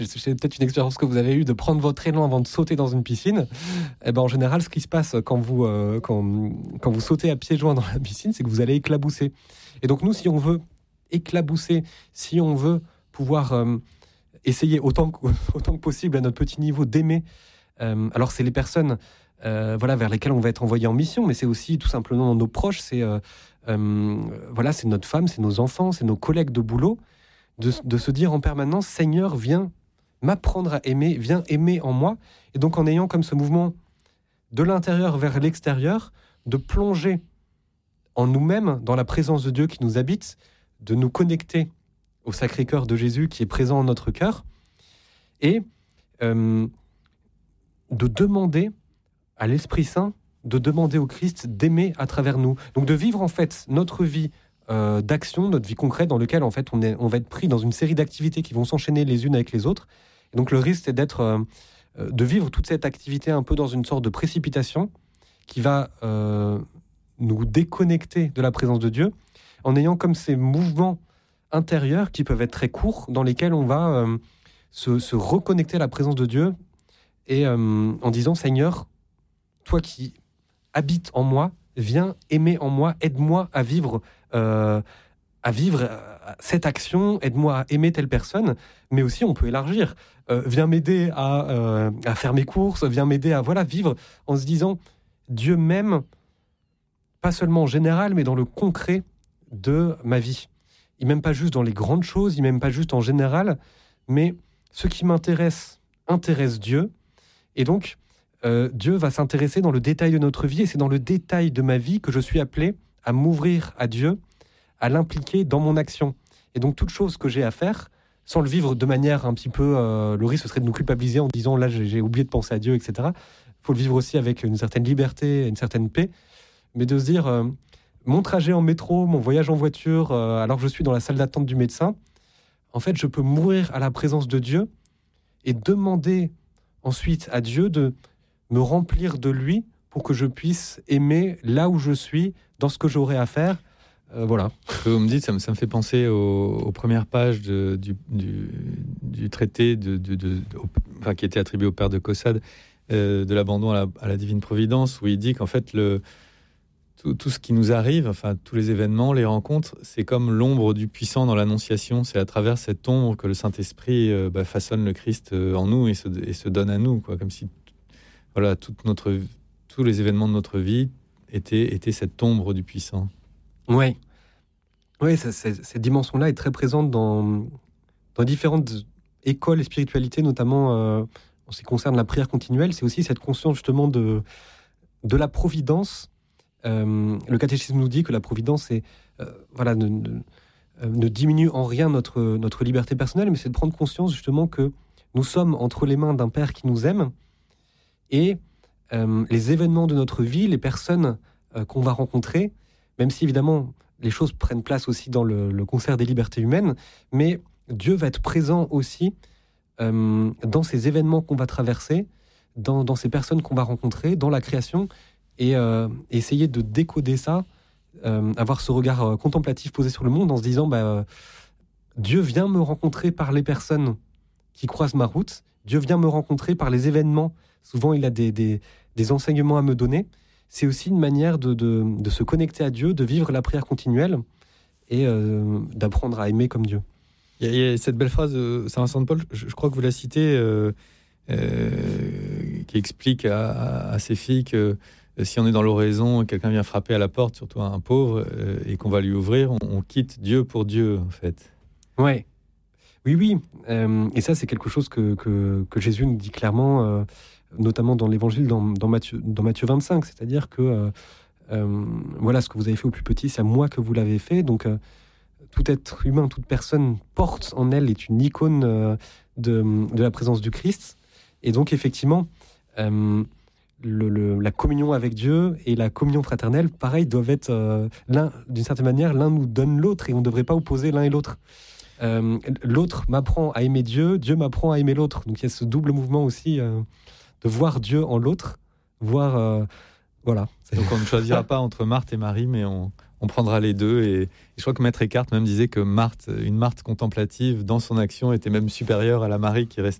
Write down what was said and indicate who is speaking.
Speaker 1: c'est peut-être une expérience que vous avez eue de prendre votre élan avant de sauter dans une piscine. Eh ben, en général, ce qui se passe quand vous sautez à pieds joints dans la piscine, c'est que vous allez éclabousser. Et donc nous, si on veut éclabousser, si on veut pouvoir essayer autant que possible à notre petit niveau d'aimer, alors c'est les personnes vers lesquelles on va être envoyé en mission, mais c'est aussi tout simplement nos proches, c'est notre femme, c'est nos enfants, c'est nos collègues de boulot, de se dire en permanence, Seigneur, viens m'apprendre à aimer, viens aimer en moi. Et donc en ayant comme ce mouvement de l'intérieur vers l'extérieur, de plonger en nous-mêmes, dans la présence de Dieu qui nous habite, de nous connecter au Sacré-Cœur de Jésus qui est présent en notre cœur, et de demander à l'Esprit Saint, de demander au Christ d'aimer à travers nous. Donc de vivre en fait notre vie d'action, notre vie concrète dans laquelle en fait on va être pris dans une série d'activités qui vont s'enchaîner les unes avec les autres. Et donc le risque c'est de vivre toute cette activité un peu dans une sorte de précipitation qui va nous déconnecter de la présence de Dieu, en ayant comme ces mouvements intérieurs qui peuvent être très courts, dans lesquels on va se reconnecter à la présence de Dieu, et en disant, Seigneur, toi qui habites en moi, viens aimer en moi, aide-moi à vivre cette action, aide-moi à aimer telle personne. Mais aussi on peut élargir, viens m'aider à faire mes courses, viens m'aider à vivre en se disant, Dieu m'aime, pas seulement en général, mais dans le concret de ma vie. Il m'aime pas juste dans les grandes choses, il m'aime pas juste en général, mais ce qui m'intéresse intéresse Dieu. Et donc, Dieu va s'intéresser dans le détail de notre vie, et c'est dans le détail de ma vie que je suis appelé à m'ouvrir à Dieu, à l'impliquer dans mon action. Et donc, toute chose que j'ai à faire, sans le vivre de manière un petit peu... le risque, ce serait de nous culpabiliser en disant, là, j'ai oublié de penser à Dieu, etc. Il faut le vivre aussi avec une certaine liberté, une certaine paix, mais de se dire, mon trajet en métro, mon voyage en voiture, alors que je suis dans la salle d'attente du médecin, en fait, je peux mourir à la présence de Dieu et demander ensuite à Dieu de me remplir de lui pour que je puisse aimer là où je suis, dans ce que j'aurai à faire. Voilà.
Speaker 2: Vous me dites, ça me fait penser aux premières pages du traité qui était attribué au père de Caussade, de l'abandon à la divine providence, où il dit qu'en fait, tout ce qui nous arrive, enfin tous les événements, les rencontres, c'est comme l'ombre du puissant dans l'Annonciation. C'est à travers cette ombre que le Saint-Esprit façonne le Christ en nous et se donne à nous, quoi. Comme si tous les événements de notre vie étaient cette ombre du puissant.
Speaker 1: Oui, cette dimension-là est très présente dans différentes écoles et spiritualités, notamment en ce qui concerne la prière continuelle. C'est aussi cette conscience justement de la providence. Le catéchisme nous dit que la providence ne diminue en rien notre liberté personnelle, mais c'est de prendre conscience justement que nous sommes entre les mains d'un Père qui nous aime, et les événements de notre vie, les personnes qu'on va rencontrer, même si évidemment les choses prennent place aussi dans le concert des libertés humaines, mais Dieu va être présent aussi dans ces événements qu'on va traverser, dans ces personnes qu'on va rencontrer, dans la création, et essayer de décoder ça, avoir ce regard contemplatif posé sur le monde en se disant Dieu vient me rencontrer par les personnes qui croisent ma route, Dieu vient me rencontrer par les événements, souvent il a des enseignements à me donner. C'est aussi une manière de se connecter à Dieu, de vivre la prière continuelle et d'apprendre à aimer comme Dieu.
Speaker 2: Il y a cette belle phrase de Saint Vincent de Paul, je crois que vous la citez, qui explique à ses filles que si on est dans l'oraison, quelqu'un vient frapper à la porte, surtout un pauvre, et qu'on va lui ouvrir, on quitte Dieu pour Dieu, en fait.
Speaker 1: Ouais. Oui. Et ça, c'est quelque chose que Jésus nous dit clairement, notamment dans l'Évangile, dans Matthieu 25. C'est-à-dire que ce que vous avez fait au plus petit, c'est à moi que vous l'avez fait. Donc, tout être humain, toute personne porte en elle, est une icône de la présence du Christ. Et donc, effectivement, la communion avec Dieu et la communion fraternelle, pareil, doivent être d'une certaine manière, l'un nous donne l'autre, et on ne devrait pas opposer l'un et l'autre. L'autre m'apprend à aimer Dieu, Dieu m'apprend à aimer l'autre. Donc il y a ce double mouvement aussi de voir Dieu en l'autre, voir voilà.
Speaker 2: Donc on ne choisira pas entre Marthe et Marie, mais on on prendra les deux. Et je crois que Maître Eckhart même disait que une Marthe contemplative dans son action était même supérieure à la Marie qui restait